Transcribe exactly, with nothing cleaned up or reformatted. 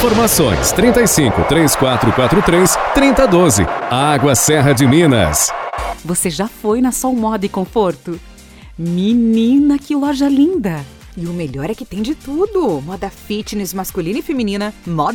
Informações trinta e cinco, três quatro quatro três, trinta doze. Água Serra de Minas. Você já foi na Sol Moda e Conforto? Menina, que loja linda! E o melhor é que tem de tudo. Moda fitness masculina e feminina, moda